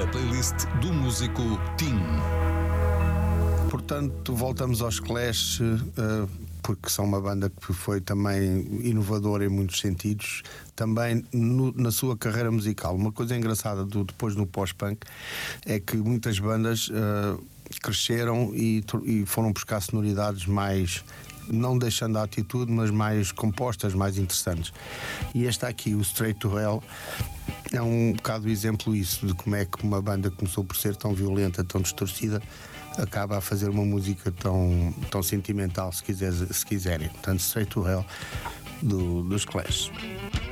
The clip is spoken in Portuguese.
playlist do músico Tim. Portanto, voltamos aos Clash, porque são uma banda que foi também inovadora em muitos sentidos, também na sua carreira musical. Uma coisa engraçada depois no pós-punk é que muitas bandas cresceram e foram buscar sonoridades mais, não deixando a atitude, mas mais compostas, mais interessantes. E este aqui, o Straight to Hell, é um bocado o exemplo isso, de como é que uma banda começou por ser tão violenta, tão distorcida, acaba a fazer uma música tão sentimental, se quiserem. Portanto, Straight to Hell dos Clash.